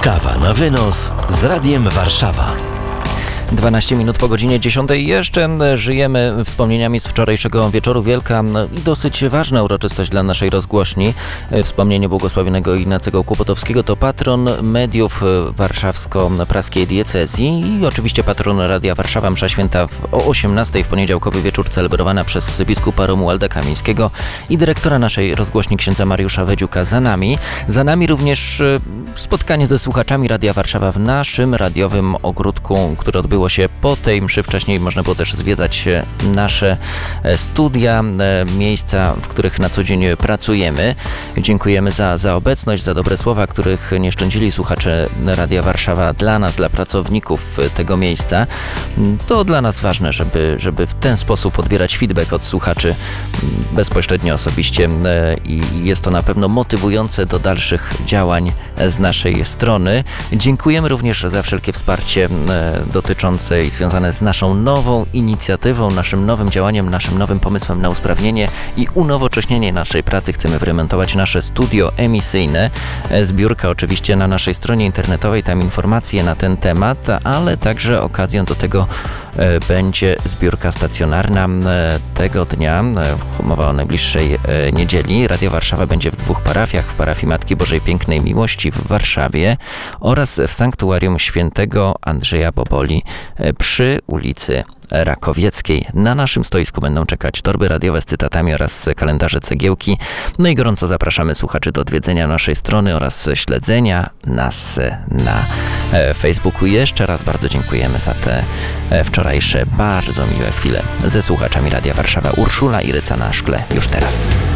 Kawa na wynos z Radiem Warszawa. 12 minut po godzinie 10. Jeszcze żyjemy wspomnieniami z wczorajszego wieczoru. Wielka i dosyć ważna uroczystość dla naszej rozgłośni. Wspomnienie błogosławionego Ignacego Kłopotowskiego to patron mediów warszawsko-praskiej diecezji i oczywiście patron Radia Warszawa. Msza święta o 18 w poniedziałkowy wieczór celebrowana przez biskupa Romualda Kamińskiego i dyrektora naszej rozgłośni księdza Mariusza Wedziuka za nami. Za nami również spotkanie ze słuchaczami Radia Warszawa w naszym radiowym ogródku, które odbyło się po tej mszy. Wcześniej można było też zwiedzać nasze studia, miejsca, w których na co dzień pracujemy. Dziękujemy za obecność, za dobre słowa, których nie szczędzili słuchacze Radia Warszawa dla nas, dla pracowników tego miejsca. To dla nas ważne, żeby w ten sposób odbierać feedback od słuchaczy bezpośrednio, osobiście i jest to na pewno motywujące do dalszych działań z naszej strony. Dziękujemy również za wszelkie wsparcie dotyczące i związane z naszą nową inicjatywą, naszym nowym działaniem, naszym nowym pomysłem na usprawnienie i unowocześnienie naszej pracy. Chcemy wyremontować nasze studio emisyjne. Zbiórka oczywiście na naszej stronie internetowej, tam informacje na ten temat, ale także okazją do tego będzie zbiórka stacjonarna tego dnia. Mowa o najbliższej niedzieli. Radio Warszawa będzie w 2 parafiach, w parafii Matki Bożej Pięknej Miłości w Warszawie oraz w sanktuarium świętego Andrzeja Boboli przy ulicy Rakowieckiej. Na naszym stoisku będą czekać torby radiowe z cytatami oraz kalendarze cegiełki. No i gorąco zapraszamy słuchaczy do odwiedzenia naszej strony oraz śledzenia nas na Facebooku. Jeszcze raz bardzo dziękujemy za te wczorajsze bardzo miłe chwile ze słuchaczami Radia Warszawa. Urszula i Rysa na szkle już teraz.